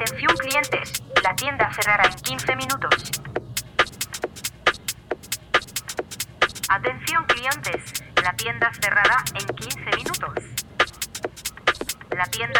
Atención clientes, la tienda cerrará en 15 minutos. Atención clientes, la tienda cerrará en 15 minutos. La tienda